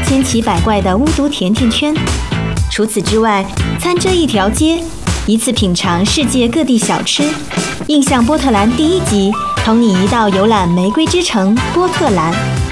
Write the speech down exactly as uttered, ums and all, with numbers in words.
千奇百怪的巫毒甜甜圈。除此之外，餐这一条街，一次品尝世界各地小吃。印象波特兰第一集，同你一道游览玫瑰之城波特兰。